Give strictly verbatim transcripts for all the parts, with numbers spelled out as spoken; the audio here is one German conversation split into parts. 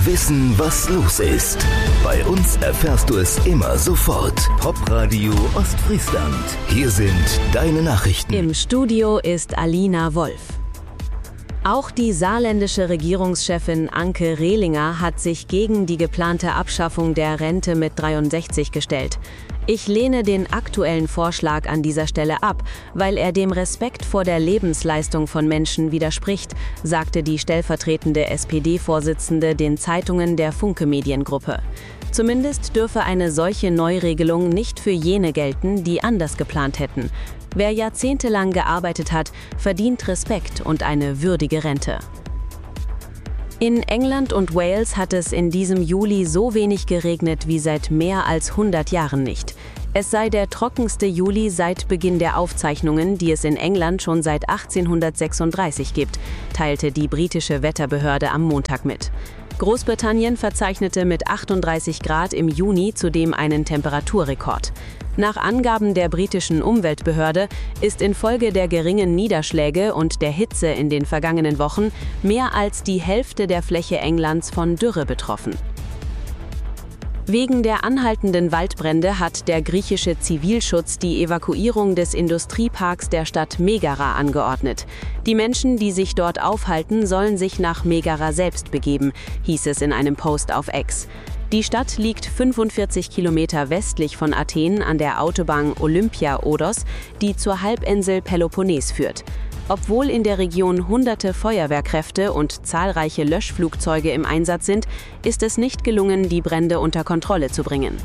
Wissen, was los ist. Bei uns erfährst du es immer sofort. Popradio Ostfriesland. Hier sind deine Nachrichten. Im Studio ist Alina Wolf. Auch die saarländische Regierungschefin Anke Rehlinger hat sich gegen die geplante Abschaffung der Rente mit dreiundsechzig gestellt. Ich lehne den aktuellen Vorschlag an dieser Stelle ab, weil er dem Respekt vor der Lebensleistung von Menschen widerspricht, sagte die stellvertretende S P D-Vorsitzende den Zeitungen der Funke Mediengruppe. Zumindest dürfe eine solche Neuregelung nicht für jene gelten, die anders geplant hätten. Wer jahrzehntelang gearbeitet hat, verdient Respekt und eine würdige Rente. In England und Wales hat es in diesem Juli so wenig geregnet wie seit mehr als hundert Jahren nicht. Es sei der trockenste Juli seit Beginn der Aufzeichnungen, die es in England schon seit achtzehnhundertsechsunddreißig gibt, teilte die britische Wetterbehörde am Montag mit. Großbritannien verzeichnete mit achtunddreißig Grad im Juni zudem einen Temperaturrekord. Nach Angaben der britischen Umweltbehörde ist infolge der geringen Niederschläge und der Hitze in den vergangenen Wochen mehr als die Hälfte der Fläche Englands von Dürre betroffen. Wegen der anhaltenden Waldbrände hat der griechische Zivilschutz die Evakuierung des Industrieparks der Stadt Megara angeordnet. Die Menschen, die sich dort aufhalten, sollen sich nach Megara selbst begeben, hieß es in einem Post auf X. Die Stadt liegt fünfundvierzig Kilometer westlich von Athen an der Autobahn Olympia-Odos, die zur Halbinsel Peloponnes führt. Obwohl in der Region hunderte Feuerwehrkräfte und zahlreiche Löschflugzeuge im Einsatz sind, ist es nicht gelungen, die Brände unter Kontrolle zu bringen.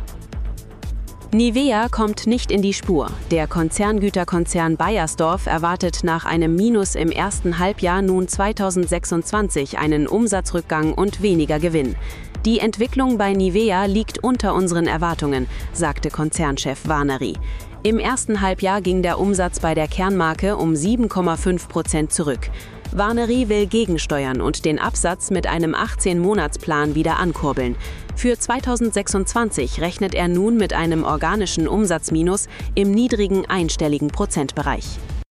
Nivea kommt nicht in die Spur. Der Konzerngüterkonzern Beiersdorf erwartet nach einem Minus im ersten Halbjahr nun zweitausendsechsundzwanzig einen Umsatzrückgang und weniger Gewinn. Die Entwicklung bei Nivea liegt unter unseren Erwartungen, sagte Konzernchef Warnery. Im ersten Halbjahr ging der Umsatz bei der Kernmarke um sieben Komma fünf Prozent zurück. Warnery will gegensteuern und den Absatz mit einem achtzehn-Monats-Plan wieder ankurbeln. Für zweitausendsechsundzwanzig rechnet er nun mit einem organischen Umsatzminus im niedrigen einstelligen Prozentbereich.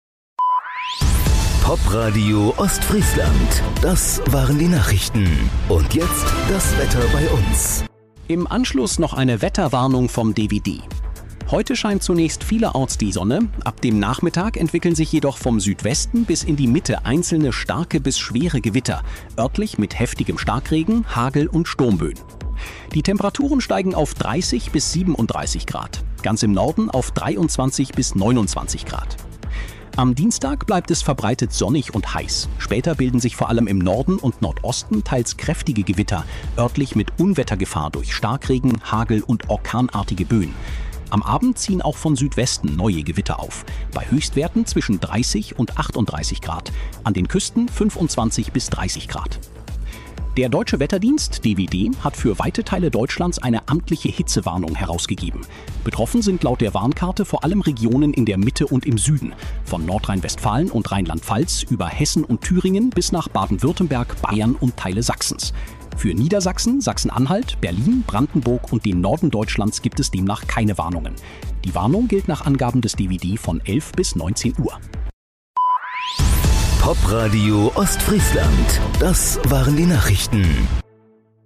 Popradio Ostfriesland. Das waren die Nachrichten. Und jetzt das Wetter bei uns. Im Anschluss noch eine Wetterwarnung vom D W D. Heute scheint zunächst vielerorts die Sonne, ab dem Nachmittag entwickeln sich jedoch vom Südwesten bis in die Mitte einzelne starke bis schwere Gewitter, örtlich mit heftigem Starkregen, Hagel und Sturmböen. Die Temperaturen steigen auf dreißig bis siebenunddreißig Grad, ganz im Norden auf dreiundzwanzig bis neunundzwanzig Grad. Am Dienstag bleibt es verbreitet sonnig und heiß. Später bilden sich vor allem im Norden und Nordosten teils kräftige Gewitter, örtlich mit Unwettergefahr durch Starkregen, Hagel und orkanartige Böen. Am Abend ziehen auch von Südwesten neue Gewitter auf, bei Höchstwerten zwischen dreißig und achtunddreißig Grad, an den Küsten fünfundzwanzig bis dreißig Grad. Der Deutsche Wetterdienst, D W D, hat für weite Teile Deutschlands eine amtliche Hitzewarnung herausgegeben. Betroffen sind laut der Warnkarte vor allem Regionen in der Mitte und im Süden, von Nordrhein-Westfalen und Rheinland-Pfalz über Hessen und Thüringen bis nach Baden-Württemberg, Bayern und Teile Sachsens. Für Niedersachsen, Sachsen-Anhalt, Berlin, Brandenburg und den Norden Deutschlands gibt es demnach keine Warnungen. Die Warnung gilt nach Angaben des D W D von elf bis neunzehn Uhr. Popradio Ostfriesland. Das waren die Nachrichten.